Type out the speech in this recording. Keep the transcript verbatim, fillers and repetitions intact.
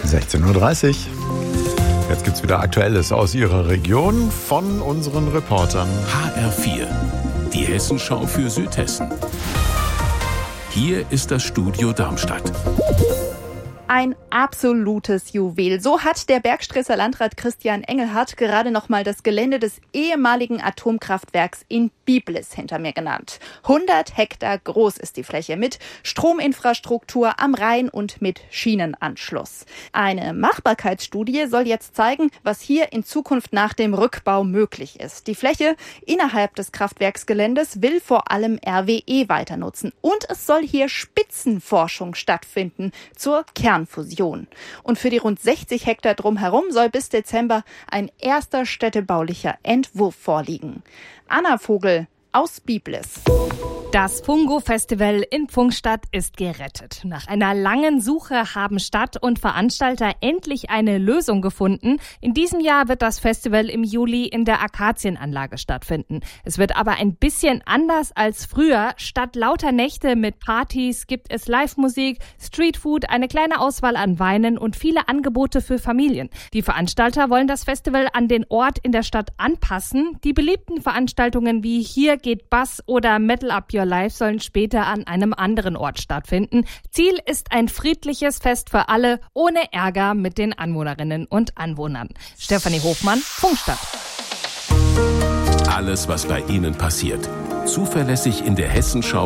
sechzehn Uhr dreißig. Jetzt gibt's wieder Aktuelles aus Ihrer Region von unseren Reportern. H R vier, die Hessenschau für Südhessen. Hier ist das Studio Darmstadt. Ein absolutes Juwel. So hat der Bergstresser Landrat Christian Engelhardt gerade noch mal das Gelände des ehemaligen Atomkraftwerks in Biblis hinter mir genannt. hundert Hektar groß ist die Fläche mit Strominfrastruktur am Rhein und mit Schienenanschluss. Eine Machbarkeitsstudie soll jetzt zeigen, was hier in Zukunft nach dem Rückbau möglich ist. Die Fläche innerhalb des Kraftwerksgeländes will vor allem R W E weiter nutzen. Und es soll hier Spitzenforschung stattfinden zur Kernfusion. Und für die rund sechzig Hektar drumherum soll bis Dezember ein erster städtebaulicher Entwurf vorliegen. Anna Vogel aus Biblis. Das Fungo-Festival in Pfungstadt ist gerettet. Nach einer langen Suche haben Stadt und Veranstalter endlich eine Lösung gefunden. In diesem Jahr wird das Festival im Juli in der Akazienanlage stattfinden. Es wird aber ein bisschen anders als früher. Statt lauter Nächte mit Partys gibt es Live-Musik, Streetfood, eine kleine Auswahl an Weinen und viele Angebote für Familien. Die Veranstalter wollen das Festival an den Ort in der Stadt anpassen. Die beliebten Veranstaltungen wie Hier geht Bass oder Metal Up Your Life sollen später an einem anderen Ort stattfinden. Ziel ist ein friedliches Fest für alle, ohne Ärger mit den Anwohnerinnen und Anwohnern. Stefanie Hofmann, Pfungstadt. Alles, was bei Ihnen passiert, zuverlässig in der Hessenschau